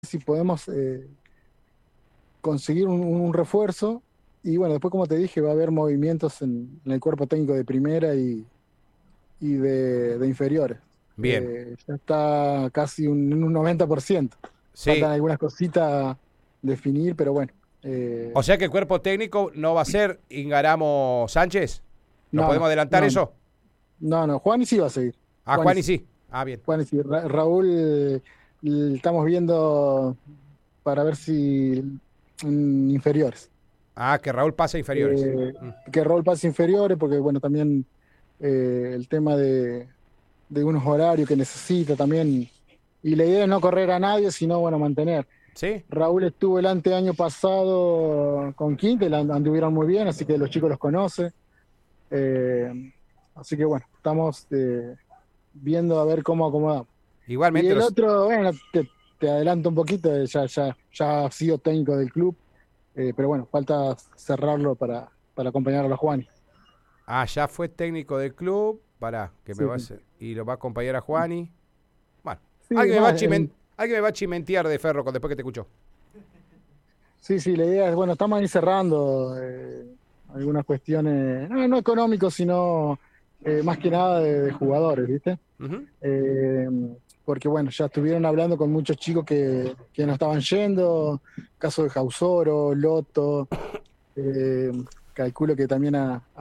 si podemos conseguir un refuerzo. Y bueno, después, como te dije, va a haber movimientos en el cuerpo técnico de primera y de inferiores. Bien, Ya está casi en un 90%. Faltan sí. algunas cositas definir, pero bueno. O sea que el cuerpo técnico no va a ser Ingaramo Sánchez. ¿Nos No, podemos no, adelantar no, no, eso? no. Juan sí va a seguir. Ah, Juan Juan y sí. sí. Ah, bien. Juan sí. Raúl, estamos viendo para ver si inferiores. Ah, que Raúl pasa a inferiores. eh, Mm. que rol pase inferiores, porque bueno, también el tema de unos horarios que necesita también, y la idea es no correr a nadie, sino bueno, mantener. ¿Sí? Raúl estuvo el año pasado con Quinte, anduvieron muy bien, así que los chicos los conoce. eh, Así que bueno, estamos viendo a ver cómo acomodamos. Y Igualmente el los... otro, bueno, te adelanto un poquito, ya ha sido técnico del club, pero bueno, falta cerrarlo para acompañar a los Juanes. Ah, ya fue técnico del club. Pará, que me Sí, va a sí. hacer... Y lo va a acompañar a Juani. Bueno, Sí, más, alguien me va a chimentear de Ferro después que te escuchó. sí, sí, la idea es, bueno, estamos ahí cerrando algunas cuestiones, no económicos, sino más que nada de jugadores, ¿viste? Ujú. Eh, Porque bueno, ya estuvieron hablando con muchos chicos que no estaban yendo, caso de Jausoro, Loto, eh, calculo que también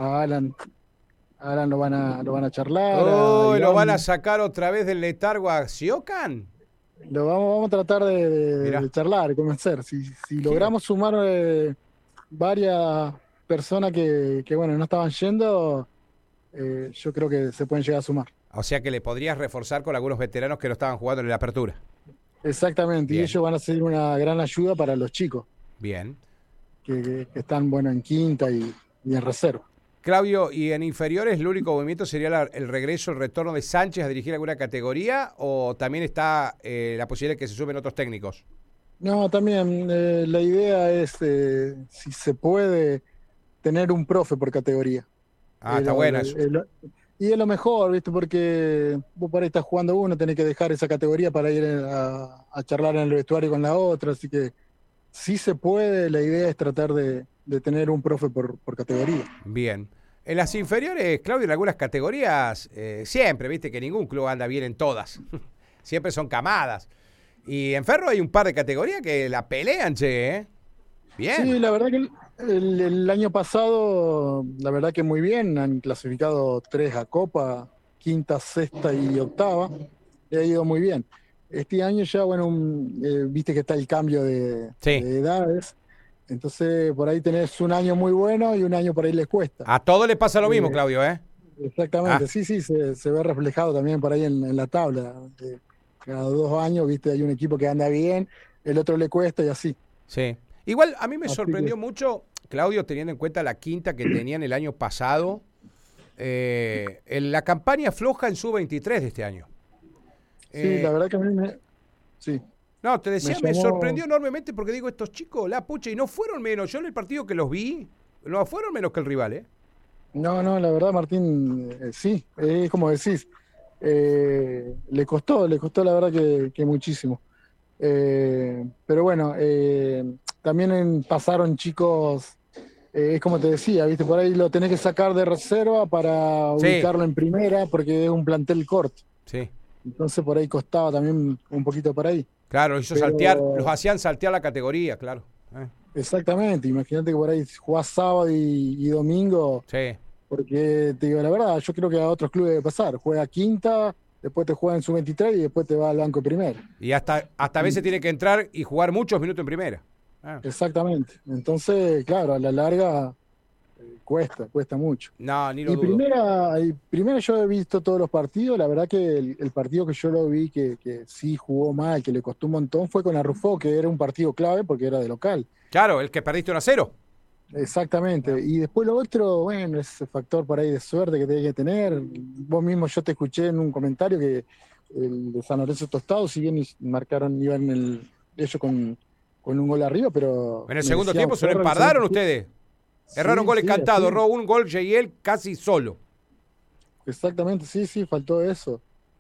a Alan lo van a charlar, a Oh, ¿lo van a Iván. sacar otra vez del letargo a Siocan? Vamos a tratar de Mirá, charlar, de convencer. Si ¿qué? logramos sumar varias personas que, bueno, no estaban yendo, yo creo que se pueden llegar a sumar. O sea que le podrías reforzar con algunos veteranos que no estaban jugando en la apertura. Exactamente, y Bien, ellos van a ser una gran ayuda para los chicos bien. que están, bueno, en quinta y en reserva. Claudio, ¿y en inferiores el único movimiento sería el regreso, el retorno de Sánchez a dirigir alguna categoría o también está la posibilidad de que se sumen otros técnicos? No, también la idea es, si se puede, tener un profe por categoría. Ah, Eh, está lo- bueno lo- eso. y es lo mejor, ¿viste? Porque vos por ahí estás jugando uno, tenés que dejar esa categoría para ir a charlar en el vestuario con la otra. Así que si se puede, la idea es tratar de tener un profe por categoría. Bien. En las inferiores, Claudio, en algunas categorías, siempre, viste que ningún club anda bien en todas. Siempre son camadas. Y en Ferro hay un par de categorías que la pelean, che, ¿eh? Sí, Bien. la verdad que el año pasado, la verdad que muy bien, han clasificado tres a Copa, quinta, sexta y octava, le ha ido muy bien. Este año ya, bueno, viste que está el cambio Sí. de edades, entonces por ahí tenés un año muy bueno y un año por ahí les cuesta. A todo le pasa lo mismo, Eh, Claudio, ¿eh? Exactamente, Ah, sí, sí, se ve reflejado también por ahí en la tabla. Cada 2 años, viste, hay un equipo que anda bien, el otro le cuesta y así. sí. Igual a mí me Así que sorprendió mucho, Claudio, teniendo en cuenta la quinta que tenían el año pasado, en la campaña floja en su 23 de este año. sí, la Eh, verdad que a mí sí, no, te me decía, me llamó. sorprendió enormemente porque digo, estos chicos, la pucha, y no fueron menos. Yo en el partido que los vi, no fueron menos que el rival, ¿eh? No, no, la verdad, Martín, sí, es como decís, le costó la verdad que muchísimo. Pero bueno, también pasaron chicos, es como te decía, viste, por ahí lo tenés que sacar de reserva para Sí, ubicarlo en primera porque es un plantel corto. sí. Entonces por ahí costaba también un poquito por ahí. Claro, los hizo saltear, los Pero hacían saltear la categoría, claro. exactamente, imagínate que por ahí jugás sábado y domingo. Sí. Porque te digo la verdad, yo creo que a otros clubes debe pasar. Juega quinta, después te juega en su 23 y después te va al banco primero. Y hasta a veces tiene que entrar y jugar muchos minutos en primera. Ah. Exactamente. Entonces, claro, a la larga cuesta mucho. No, ni lo Y dudo. primera yo he visto todos los partidos. La verdad que el partido que yo lo vi que sí jugó mal, que le costó un montón, fue con Arrufó, que era un partido clave porque era de local. Claro, el que perdiste 1-0. Exactamente. Y después lo otro, bueno, ese factor por ahí de suerte que tenés que tener. Vos mismo yo te escuché en un comentario que el de San Lorenzo Tostado, si bien marcaron, ellos con un gol arriba, pero En el segundo merecía tiempo se lo Ferro el segundo empardaron tiempo. ustedes. Erraron Sí, goles sí, cantados, así. erró un gol él casi solo. Exactamente, sí, sí, faltó eso.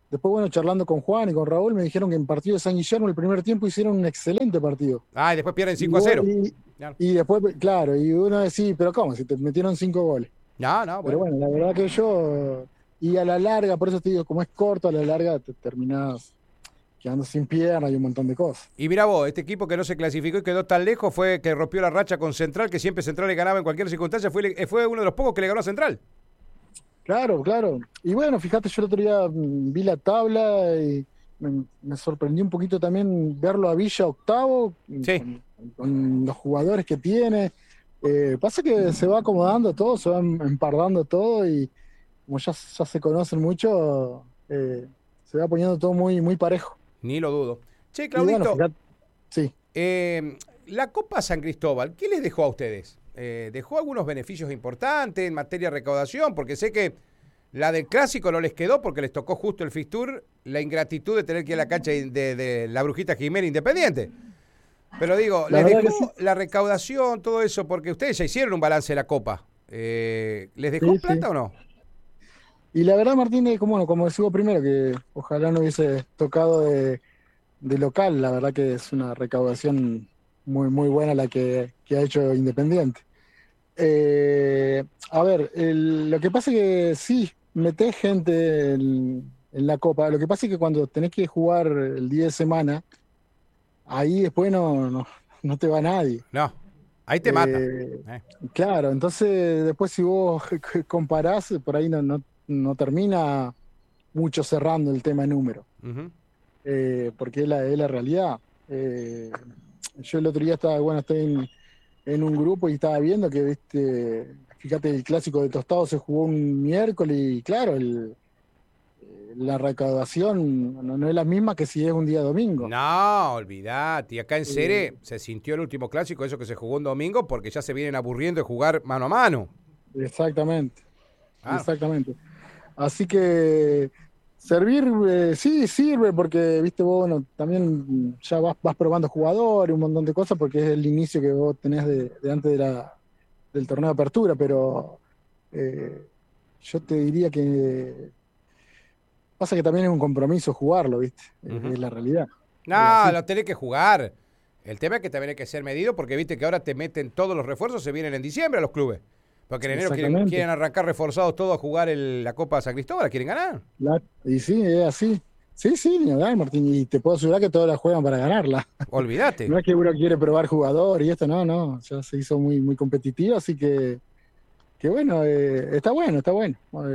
después, bueno, charlando con Juan y con Raúl, me dijeron que en partido de San Guillermo el primer tiempo hicieron un excelente partido. Ah, y después pierden Y, 5-0. Claro. y después, claro, y uno decía, pero ¿cómo? Si te metieron 5 goles. No, no, Pero bueno. bueno, la verdad que y a la larga, por eso te digo, como es corto, a la larga te terminás quedando sin pierna y un montón de cosas. Y mira vos, este equipo que no se clasificó y quedó tan lejos fue que rompió la racha con Central, que siempre Central le ganaba en cualquier circunstancia, fue uno de los pocos que le ganó a Central. Claro, claro. Y bueno, fíjate, yo el otro día vi la tabla y me sorprendió un poquito también verlo a Villa octavo, Sí. con los jugadores que tiene. Pasa que se va acomodando todo, se va empardando todo y como ya se conocen mucho, se va poniendo todo muy, muy parejo. Ni lo dudo. Che, Y bueno, Claudito, fíjate, sí. la Copa San Cristóbal, ¿qué les dejó a ustedes? ¿Dejó algunos beneficios importantes en materia de recaudación? Porque sé que la del Clásico no les quedó porque les tocó justo el Fistur, la ingratitud de tener que ir a la cancha de la Brujita Jiménez Independiente. Pero digo, La ¿les verdad que dejó sí. la recaudación, todo eso? Porque ustedes ya hicieron un balance de la Copa. ¿Les dejó Sí, sí. plata o no? Y la verdad, Martín, como decimos primero, que ojalá no hubiese tocado de local, la verdad que es una recaudación muy, muy buena la que ha hecho Independiente. A ver, lo que pasa es que sí, metés gente en la Copa, lo que pasa es que cuando tenés que jugar el día de semana, ahí después no te va nadie. No, ahí te mata. Eh, claro, entonces después si vos comparás, por ahí no termina mucho cerrando el tema número, Ujú. porque es la realidad. Eh, yo el otro día estoy en un grupo y estaba viendo que, viste, fíjate, el clásico de Tostado se jugó un miércoles y claro, la recaudación no es la misma que si es un día domingo. No, olvidate. Y acá en Eh, Cere se sintió el último clásico, eso que se jugó un domingo, porque ya se vienen aburriendo de jugar mano a mano. exactamente, Claro. exactamente. Así que servir, sí, sirve porque, viste, vos, bueno, también ya vas probando jugadores, un montón de cosas, porque es el inicio que vos tenés de antes del torneo de apertura, pero eh, yo te diría que pasa que también es un compromiso jugarlo, viste, Ujú. es la realidad, es No, así. lo tenés que jugar. El tema es que también hay que ser medido porque viste que ahora te meten todos los refuerzos, se vienen en diciembre a los clubes. Porque en enero Exactamente. quieren arrancar reforzados todos a jugar la Copa San Cristóbal, quieren ganar. Y sí, es así. Sí, sí, ni hablar, Martín, y te puedo asegurar que todos la juegan para ganarla. Olvídate. No es que uno quiere probar jugador y esto, no, ya se hizo muy, muy competitivo, así que bueno, está bueno, está bueno.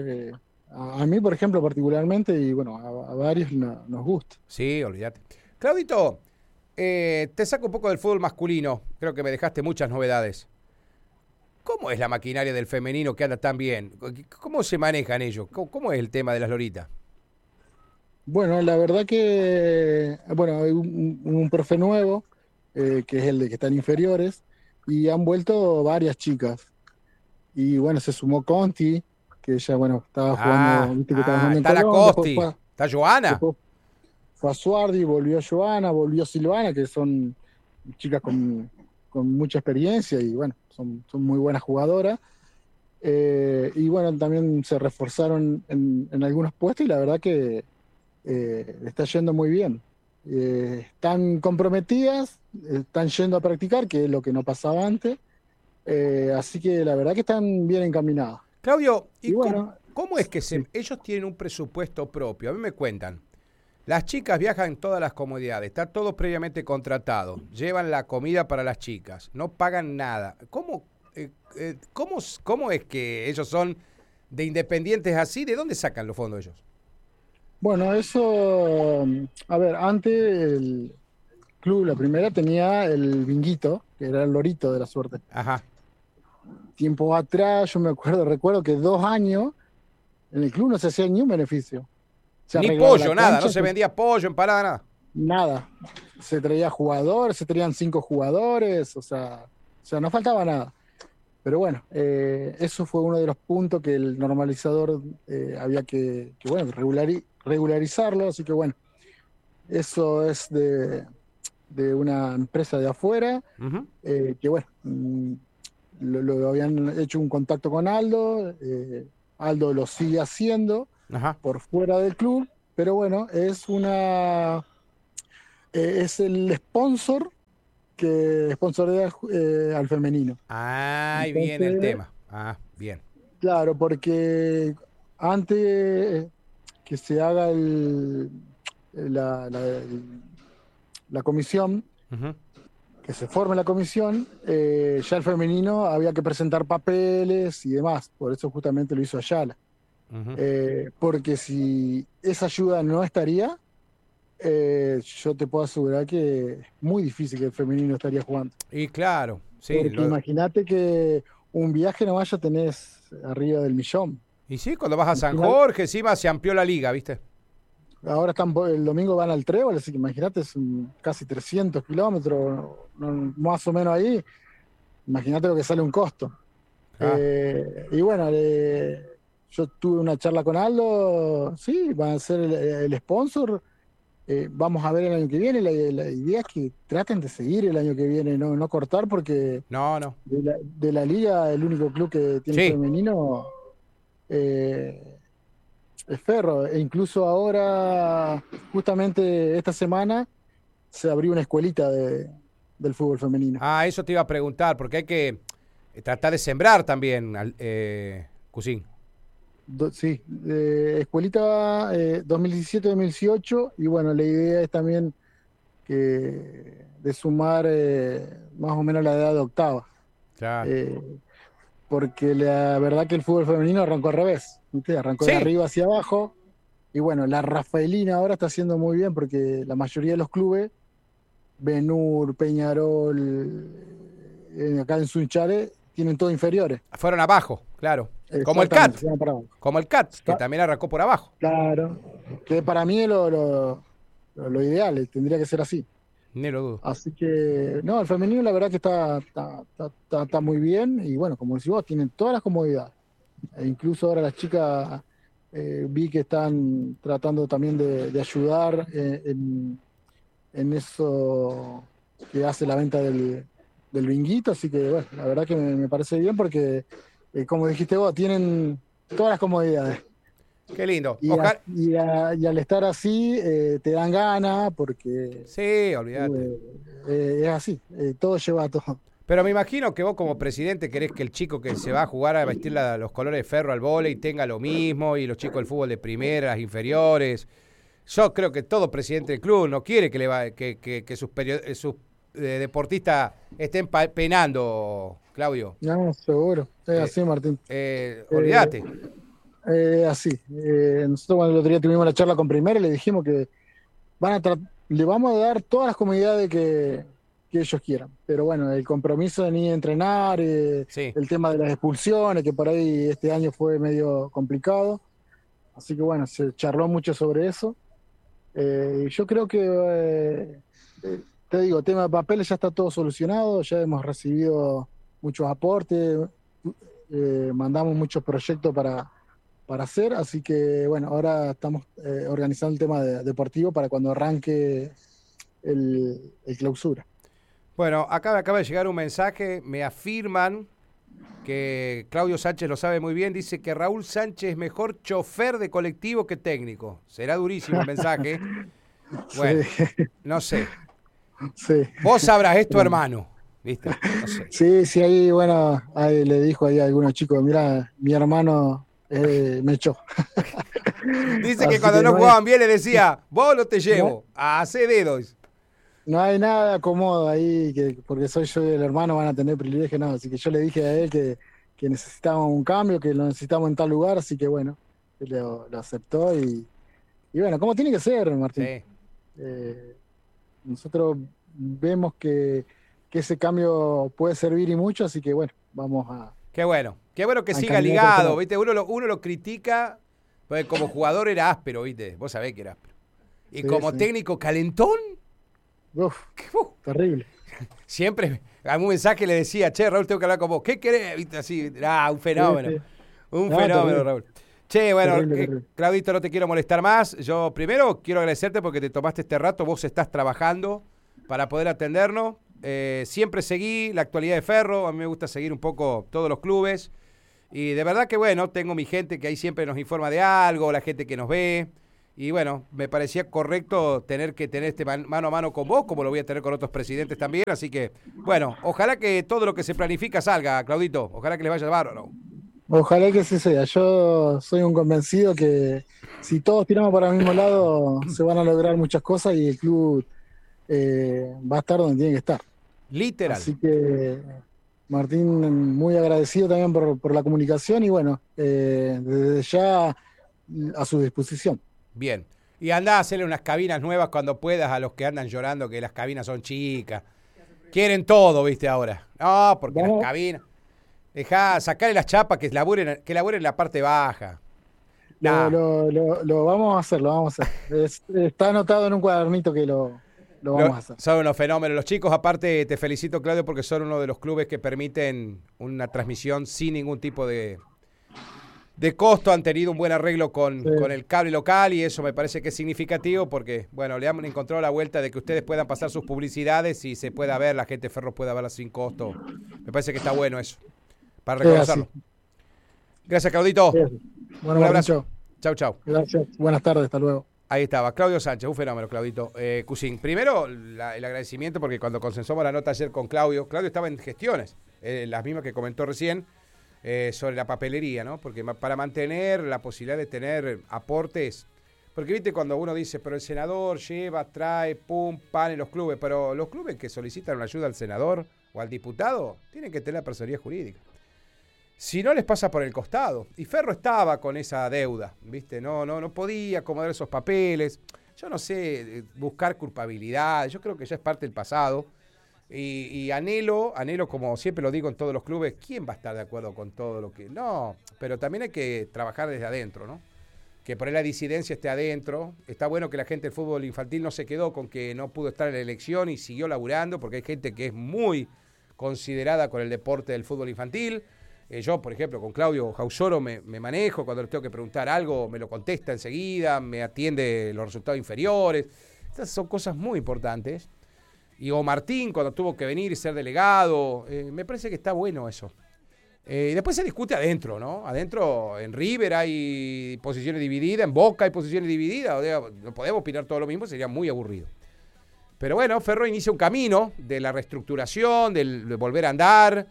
A mí, por ejemplo, particularmente, y bueno, a varios nos gusta. Sí, olvídate. Claudito, te saco un poco del fútbol masculino. Creo que me dejaste muchas novedades. ¿Cómo es la maquinaria del femenino que anda tan bien? ¿Cómo se manejan ellos? ¿Cómo es el tema de las loritas? Bueno, la verdad que, bueno, hay un profe nuevo, que es el de que están inferiores, y han vuelto varias chicas. Y bueno, se sumó Conti, que ella, bueno, estaba jugando, viste que estaba jugando en Está la Colón, Costi, está Joana. después fue a Suardi, volvió Joana, volvió Silvana, que son chicas con mucha experiencia y bueno, son muy buenas jugadoras. Y bueno, también se reforzaron en algunos puestos y la verdad que le está yendo muy bien. Están comprometidas, están yendo a practicar, que es lo que no pasaba antes. Así que la verdad que están bien encaminadas. Claudio, ¿y Y bueno, cómo es que sí. ellos tienen un presupuesto propio? A mí me cuentan. Las chicas viajan en todas las comodidades, está todo previamente contratado, llevan la comida para las chicas, no pagan nada. ¿Cómo es que ellos son de independientes así? ¿De dónde sacan los fondos ellos? Bueno, eso, a ver, antes el club, la primera, tenía el binguito, que era el lorito de la suerte. Ajá. Tiempo atrás, yo recuerdo que 2 años en el club no se hacía ni un beneficio. Se Ni arreglaba la pollo, nada, no cancha, se vendía pollo, empanada, nada. nada. Se traía jugadores, se traían 5 jugadores, o sea, no faltaba nada. Pero bueno, eso fue uno de los puntos que el normalizador había bueno, regularizarlo, así que bueno, eso es de una empresa de afuera, Ujú. que bueno, lo habían hecho un contacto con Aldo, Aldo lo sigue haciendo Ajá. por fuera del club, pero bueno, es el sponsor que sponsorea al femenino. Ahí viene el Entonces, tema. Ah, bien. claro, porque antes que se haga la, la- el- la comisión, Ujú, que se forme la comisión, ya el femenino había que presentar papeles y demás. Por eso justamente lo hizo Ayala. ujú. Porque si esa ayuda no estaría, yo te puedo asegurar que es muy difícil que el femenino estaría jugando. Y claro, sí. Porque imagínate que un viaje nomás ya tenés arriba del millón. Y sí, cuando vas a San Imagina- Jorge, encima se amplió la liga, ¿viste? Ahora el domingo van al Trébol, así que imagínate, casi 300 kilómetros, más o menos ahí. Imagínate lo que sale un costo. Ah, Y bueno, yo tuve una charla con Aldo, sí, van a ser el sponsor. Vamos a ver el año que viene. La idea es que traten de seguir el año que viene, no cortar, porque no, no. de la liga el único club que tiene Sí. femenino eh, es Ferro. E incluso ahora, justamente esta semana, se abrió una escuelita del fútbol femenino. Ah, eso te iba a preguntar, porque hay que tratar de sembrar también, Cusín. Sí, escuelita 2017-2018, y bueno, la idea es también de sumar más o menos la edad de octava, Claro. eh, porque la verdad que el fútbol femenino arrancó al revés, ¿viste? Arrancó de Sí, arriba hacia abajo, y bueno, la Rafaelina ahora está haciendo muy bien porque la mayoría de los clubes, Benur, Peñarol, acá en Sunchales, tienen todo inferiores. fueron abajo, claro. Como el Exactamente, CAT, se van para abajo. como el CAT, que también arrancó por abajo. Claro, que para mí es lo ideal, tendría que ser así. Ni lo dudo. Así que, no, el femenino la verdad que está muy bien y bueno, como decís vos, tienen todas las comodidades. E incluso ahora las chicas vi que están tratando también de ayudar en eso que hace la venta del binguito, así que bueno, la verdad que me parece bien porque, como dijiste vos, tienen todas las comodidades. Qué lindo. Y, Ojalá. y al estar así, te dan ganas porque Sí, olvídate. es así, todo lleva a todo. Pero me imagino que vos como presidente querés que el chico que se va a jugar a vestir los colores de Ferro al vóley tenga lo mismo y los chicos del fútbol de primera, las inferiores. Yo creo que todo presidente del club no quiere que sus deportistas estén penando, Claudio. No, seguro, es Eh, así, Martín. Eh, Olvídate. Así. Nosotros cuando el otro día tuvimos la charla con Primera le dijimos que le vamos a dar todas las comodidades que ellos quieran. Pero bueno, el compromiso de ni entrenar, Sí. el tema de las expulsiones, que por ahí este año fue medio complicado. Así que bueno, se charló mucho sobre eso. Y yo creo que, te digo, tema de papeles ya está todo solucionado, ya hemos recibido muchos aportes, mandamos muchos proyectos para hacer, así que bueno, ahora estamos organizando el tema deportivo para cuando arranque el clausura. Bueno, acá me acaba de llegar un mensaje, me afirman que Claudio Sánchez lo sabe muy bien, dice que Raúl Sánchez es mejor chofer de colectivo que técnico. Será durísimo el mensaje. Bueno, Sí, no sé. sí. Vos sabrás esto, hermano. ¿Viste? No sé. Sí, sí, ahí, bueno, ahí le dijo ahí a algunos chicos, mira, mi hermano me echó. Dice que Así cuando que no jugaban bien le decía, vos no te no, llevo, hace dedos. no hay nada cómodo ahí, porque soy yo y el hermano van a tener privilegio, no. Así que yo le dije a él que necesitábamos un cambio, que lo necesitamos en tal lugar, así que bueno, él lo aceptó y bueno, como tiene que ser, Martín. Sí. Eh, Nosotros vemos que ese cambio puede servir y mucho, así que bueno, vamos Qué bueno que a siga encaminar por ese ligado, lado. ¿viste? Uno lo critica, porque como jugador era áspero, ¿viste? Vos sabés que era áspero. Y Sí, como sí. técnico calentón, Uf, ¡uf! terrible. Siempre a un mensaje le decía, che, Raúl, tengo que hablar con vos. ¿Qué querés? ¿Viste? Así, un Sí, fenómeno. sí. Un No, fenómeno, terrible, Raúl. Che, bueno, terrible, terrible. Claudito, no te quiero molestar más. Yo primero quiero agradecerte porque te tomaste este rato. Vos estás trabajando para poder atendernos. Siempre seguí la actualidad de Ferro. A mí me gusta seguir un poco todos los clubes. Y de verdad que bueno, tengo mi gente que ahí siempre nos informa de algo, la gente que nos ve. Y bueno, me parecía correcto tener que tener este mano a mano con vos, como lo voy a tener con otros presidentes también. Así que, bueno, ojalá que todo lo que se planifica salga, Claudito. Ojalá que les vaya bárbaro. Ojalá que sí sea. Yo soy un convencido que si todos tiramos para el mismo lado, se van a lograr muchas cosas y el club va a estar donde tiene que estar. Literal. Así que, Martín, muy agradecido también por la comunicación y bueno, desde ya a su disposición. Bien. Y andá a hacerle unas cabinas nuevas cuando puedas a los que andan llorando que las cabinas son chicas. Quieren todo, viste, ahora. No, porque las cabinas... Dejá, sacarle las chapas que laburen la parte baja. Nah. Lo vamos a hacer, lo vamos a hacer. Está anotado en un cuadernito que lo vamos a hacer. Son unos fenómenos. Los chicos, aparte, te felicito, Claudio, porque son uno de los clubes que permiten una transmisión sin ningún tipo de costo. Han tenido un buen arreglo con el cable local y eso me parece que es significativo porque, bueno, le han encontrado la vuelta de que ustedes puedan pasar sus publicidades y se pueda ver, la gente de Ferro pueda verlas sin costo. Me parece que está bueno eso, para reconocerlo. Gracias, Claudito. Bueno, un abrazo. Chau, chau. Gracias. Buenas tardes, hasta luego. Ahí estaba, Claudio Sánchez, un fenómeno, Claudito. Cusín, primero el agradecimiento porque cuando consensamos la nota ayer con Claudio estaba en gestiones, las mismas que comentó recién, sobre la papelería, ¿no? Porque para mantener la posibilidad de tener aportes, porque viste cuando uno dice, pero el senador lleva, trae, pum, pan en los clubes, pero los clubes que solicitan una ayuda al senador o al diputado tienen que tener la personería jurídica. Si no les pasa por el costado. Y Ferro estaba con esa deuda, ¿viste? No podía acomodar esos papeles. Yo no sé, buscar culpabilidad. Yo creo que ya es parte del pasado. Y anhelo, como siempre lo digo en todos los clubes, ¿quién va a estar de acuerdo con todo lo que...? No, pero también hay que trabajar desde adentro, ¿no? Que por ahí la disidencia esté adentro. Está bueno que la gente del fútbol infantil no se quedó con que no pudo estar en la elección y siguió laburando, porque hay gente que es muy considerada con el deporte del fútbol infantil. Yo, por ejemplo, con Claudio Jausoro me manejo, cuando le tengo que preguntar algo, me lo contesta enseguida, me atiende los resultados inferiores. Estas son cosas muy importantes. Y o Martín, cuando tuvo que venir y ser delegado, me parece que está bueno eso. Después se discute adentro, ¿no? Adentro, en River hay posiciones divididas, en Boca hay posiciones divididas, o sea, no podemos opinar todo lo mismo, sería muy aburrido. Pero bueno, Ferro inicia un camino de la reestructuración, de volver a andar.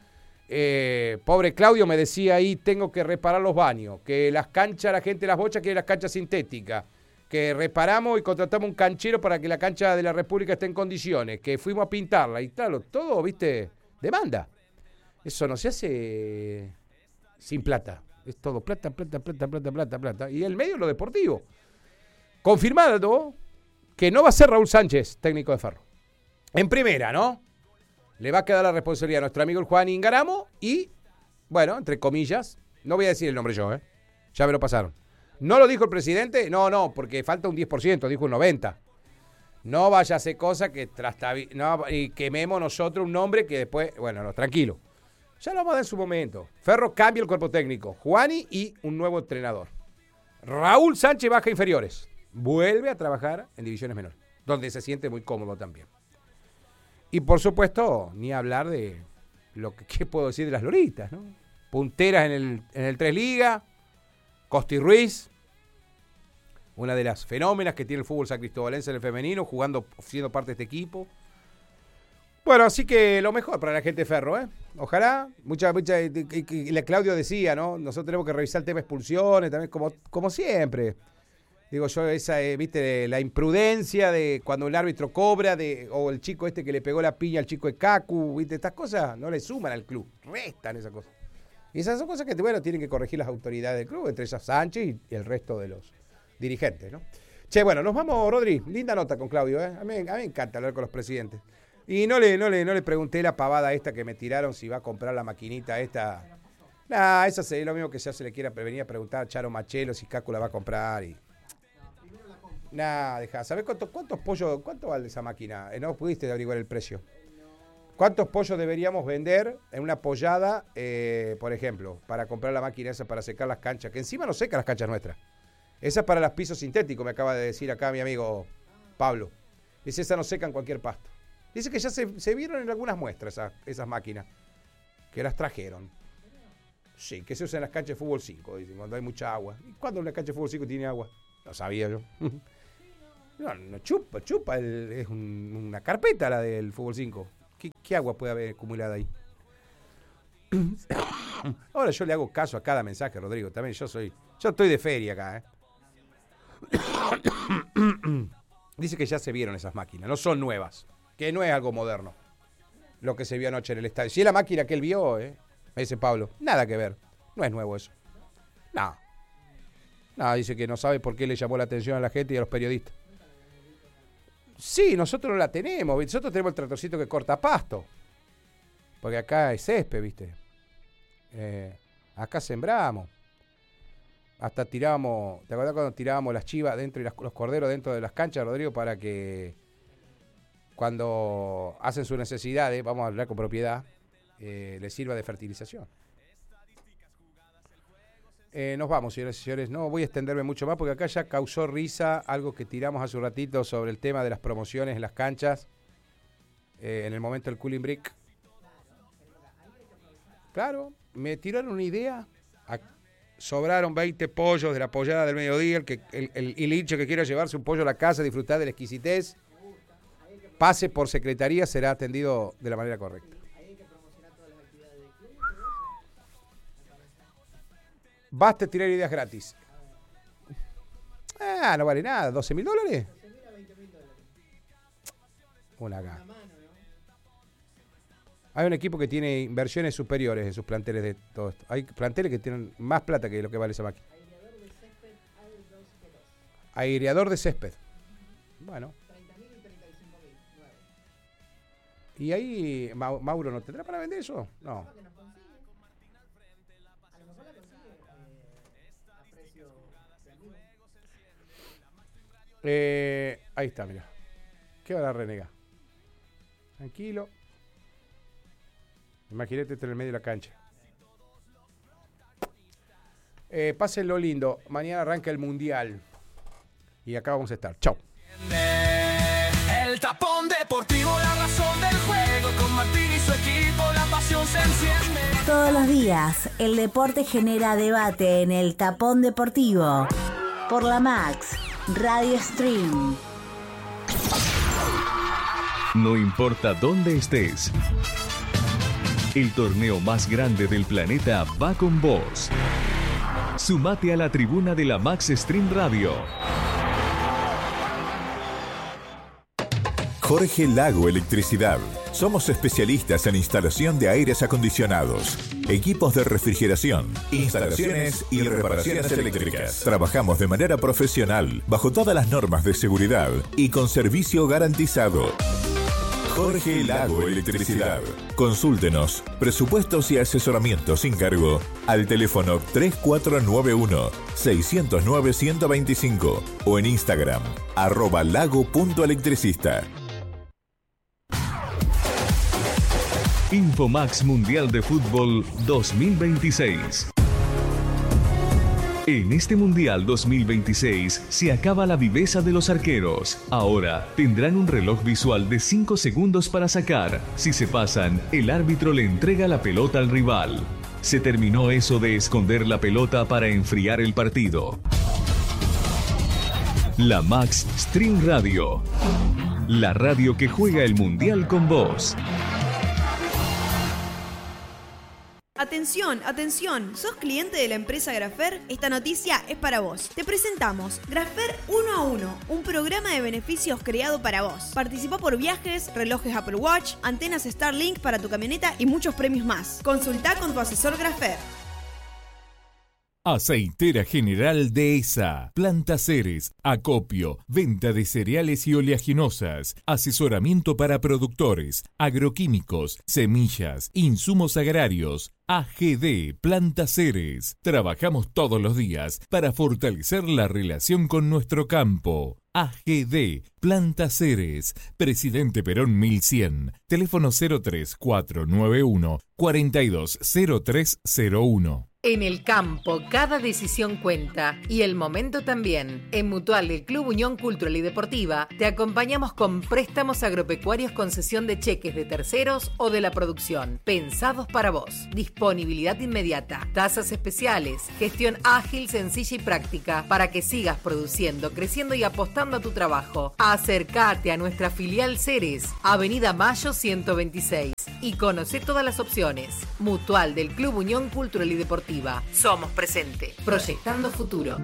Pobre Claudio me decía ahí, tengo que reparar los baños, que las canchas, la gente de las bochas quiere las canchas sintéticas, que reparamos y contratamos un canchero para que la cancha de la República esté en condiciones, que fuimos a pintarla y claro, todo, viste, demanda. Eso no se hace sin plata, es todo plata. Y el medio lo deportivo. Confirmado que no va a ser Raúl Sánchez, técnico de Ferro. En primera, ¿no? Le va a quedar la responsabilidad a nuestro amigo el Juan Ingaramo y, bueno, entre comillas, no voy a decir el nombre yo, ya me lo pasaron. ¿No lo dijo el presidente? No, porque falta un 10%, dijo un 90%. No vaya a hacer cosa que y quememos nosotros un nombre que después, bueno, no, tranquilo. Ya lo vamos a dar en su momento. Ferro cambia el cuerpo técnico. Juani y un nuevo entrenador. Raúl Sánchez baja inferiores. Vuelve a trabajar en divisiones menores, donde se siente muy cómodo también. Y por supuesto, ni hablar de lo que ¿qué puedo decir de las loritas, ¿no? Punteras en el 3 Liga, Costi Ruiz, una de las fenómenas que tiene el fútbol sancristobalense en el femenino, siendo parte de este equipo. Bueno, así que lo mejor para la gente de Ferro, ¿eh? Ojalá, y Claudio decía, ¿no? Nosotros tenemos que revisar el tema expulsiones, también como siempre. Digo yo, viste, la imprudencia de cuando el árbitro cobra, o el chico este que le pegó la piña al chico de Cacu, viste, estas cosas no le suman al club, restan esas cosas. Y esas son cosas que, bueno, tienen que corregir las autoridades del club, entre ellas Sánchez y el resto de los dirigentes, ¿no? Che, bueno, nos vamos, Rodri, linda nota con Claudio, ¿eh? A mí me encanta hablar con los presidentes. Y no le pregunté la pavada esta que me tiraron si va a comprar la maquinita esta. Nah, eso es lo mismo que ya se le quiera venir a preguntar a Charo Machelo si Cacu la va a comprar y... Nah, deja. ¿Sabés cuántos pollos, cuánto vale esa máquina? No pudiste averiguar el precio. ¿Cuántos pollos deberíamos vender en una pollada, por ejemplo, para comprar la máquina esa para secar las canchas? Que encima no seca las canchas nuestras. Esa es para los pisos sintéticos, me acaba de decir acá mi amigo Pablo. Dice, esa no seca en cualquier pasto. Dice que ya se vieron en algunas muestras esas máquinas, que las trajeron. Sí, que se usan en las canchas de fútbol 5, dicen, cuando hay mucha agua. ¿Y cuándo una cancha de fútbol 5 tiene agua? Lo sabía yo. No, chupa. Es una carpeta la del Fútbol 5. ¿Qué agua puede haber acumulada ahí? Ahora yo le hago caso a cada mensaje, Rodrigo. También yo estoy de feria acá, Dice que ya se vieron esas máquinas, no son nuevas, que no es algo moderno lo que se vio anoche en el estadio. Si es la máquina que él vio, me dice Pablo, nada que ver, no es nuevo eso. No, dice que no sabe por qué le llamó la atención a la gente y a los periodistas. Sí, nosotros no la tenemos, nosotros tenemos el tractorcito que corta pasto, porque acá es césped, ¿viste? Acá sembramos. Hasta tirábamos, ¿te acuerdas cuando tirábamos las chivas dentro y los corderos dentro de las canchas, Rodrigo, para que cuando hacen sus necesidades, vamos a hablar con propiedad, les sirva de fertilización? Nos vamos, señores y señores. No voy a extenderme mucho más porque acá ya causó risa algo que tiramos hace un ratito sobre el tema de las promociones en las canchas, en el momento del cooling break. Claro, me tiraron una idea. Sobraron 20 pollos de la pollada del mediodía. El hincha que quiera llevarse un pollo a la casa, disfrutar de la exquisitez, pase por secretaría, será atendido de la manera correcta. Basta tirar ideas gratis. No vale nada. $12.000. Una acá. Hay un equipo que tiene inversiones superiores en sus planteles de todo esto. Hay planteles que tienen más plata que lo que vale esa máquina. Aireador de césped. Bueno. ¿Y ahí Mauro no tendrá para vender eso? No. Ahí está, mira. ¿Qué va a renegar? Tranquilo. Imagínate en el medio de la cancha. Pásenlo lindo. Mañana arranca el Mundial. Y acá vamos a estar. Chau. El Tapón Deportivo, la razón del juego. Con Martín y su equipo, la pasión se enciende. Todos los días, el deporte genera debate en el Tapón Deportivo. Por la Max Radio Stream. No importa dónde estés. El torneo más grande del planeta va con vos. Sumate a la tribuna de la Max Stream Radio. Jorge Lago Electricidad. Somos especialistas en instalación de aires acondicionados, equipos de refrigeración, instalaciones y reparaciones eléctricas. Trabajamos de manera profesional, bajo todas las normas de seguridad y con servicio garantizado. Jorge Lago Electricidad. Consúltenos, presupuestos y asesoramiento sin cargo al teléfono 3491-609-125 o en Instagram, @lago.electricista. Infomax Mundial de Fútbol 2026. En este Mundial 2026 se acaba la viveza de los arqueros. Ahora tendrán un reloj visual de 5 segundos para sacar. Si se pasan, el árbitro le entrega la pelota al rival. Se terminó eso de esconder la pelota para enfriar el partido. La Max Stream Radio. La radio que juega el Mundial con vos. Atención, atención, ¿sos cliente de la empresa Grafer? Esta noticia es para vos. Te presentamos Grafer 1 a 1, un programa de beneficios creado para vos. Participá por viajes, relojes Apple Watch, antenas Starlink para tu camioneta y muchos premios más. Consultá con tu asesor Grafer. Aceitera General Dehesa, Planta Ceres, acopio, venta de cereales y oleaginosas, asesoramiento para productores, agroquímicos, semillas, insumos agrarios. AGD Planta Ceres. Trabajamos todos los días para fortalecer la relación con nuestro campo. AGD Planta Ceres, Presidente Perón 1100, teléfono 03491 420301. En el campo, cada decisión cuenta y el momento también. En Mutual del Club Unión Cultural y Deportiva te acompañamos con préstamos agropecuarios con cesión de cheques de terceros o de la producción, pensados para vos. Disponibilidad inmediata, tasas especiales, gestión ágil, sencilla y práctica para que sigas produciendo, creciendo y apostando a tu trabajo. Acércate a nuestra filial Ceres, Avenida Mayo 126 y conoce todas las opciones. Mutual del Club Unión Cultural y Deportiva. Somos presente, proyectando futuro.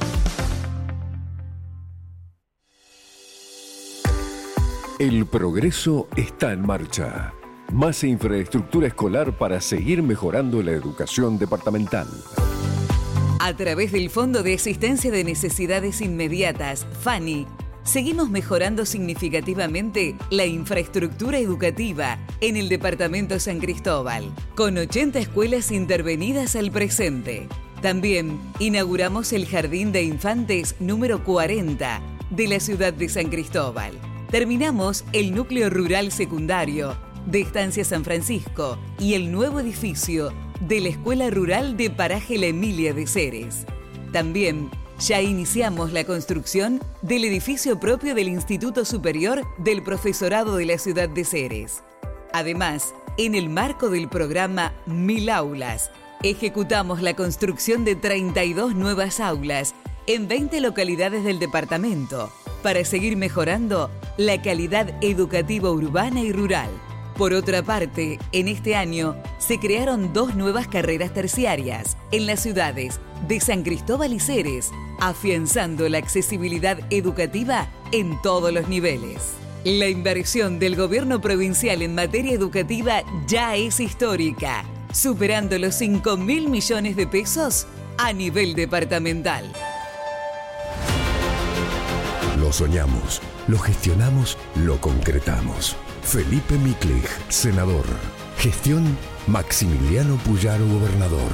El progreso está en marcha. Más infraestructura escolar para seguir mejorando la educación departamental. A través del Fondo de Asistencia de Necesidades Inmediatas, FANI, seguimos mejorando significativamente la infraestructura educativa en el departamento San Cristóbal, con 80 escuelas intervenidas al presente. También inauguramos el Jardín de Infantes número 40 de la ciudad de San Cristóbal. Terminamos el núcleo rural secundario de Estancia San Francisco y el nuevo edificio de la Escuela Rural de Paraje La Emilia de Ceres. También ya iniciamos la construcción del edificio propio del Instituto Superior del Profesorado de la ciudad de Ceres. Además, en el marco del programa 1000 Aulas, ejecutamos la construcción de 32 nuevas aulas en 20 localidades del departamento para seguir mejorando la calidad educativa urbana y rural. Por otra parte, en este año se crearon 2 nuevas carreras terciarias en las ciudades de San Cristóbal y Ceres, afianzando la accesibilidad educativa en todos los niveles. La inversión del gobierno provincial en materia educativa ya es histórica, superando los 5.000 millones de pesos a nivel departamental. Lo soñamos, lo gestionamos, lo concretamos. Felipe Miklich, senador. Gestión Maximiliano Puyaro, gobernador.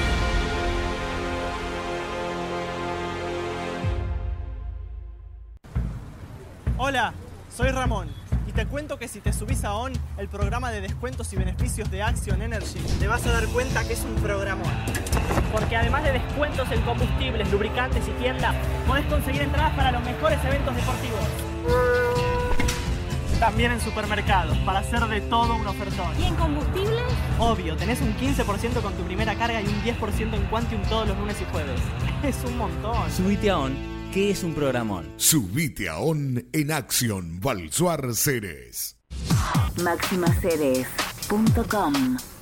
Hola, soy Ramón y te cuento que si te subís a ON, el programa de descuentos y beneficios de Action Energy, te vas a dar cuenta que es un programón. Porque además de descuentos en combustibles, lubricantes y tiendas, podés conseguir entradas para los mejores eventos deportivos. También en supermercados, para hacer de todo un ofertón. ¿Y en combustible? Obvio, tenés un 15% con tu primera carga y un 10% en Quantium todos los lunes y jueves. Es un montón. Subite a ON, que es un programón. Subite a ON en Action Valsuar Ceres. Maximaceres.com